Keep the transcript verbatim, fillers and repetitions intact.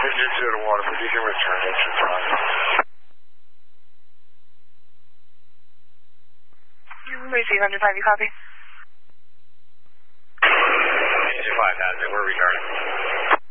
Engine two to Waterford, you can return engine five. Receive engine five, you copy? Engine five has it, we're returning.